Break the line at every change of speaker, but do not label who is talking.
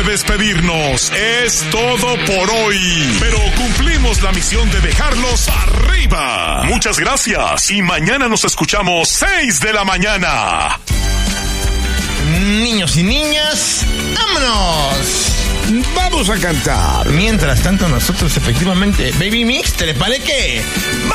de despedirnos. Es todo por hoy. Pero cumplimos la misión de dejarlos arriba. Muchas gracias. Y mañana nos escuchamos 6 de la mañana.
Niños y niñas, ¡vámonos!
Vamos a cantar.
Mientras tanto, nosotros efectivamente, Baby Mix, ¿te le parece que?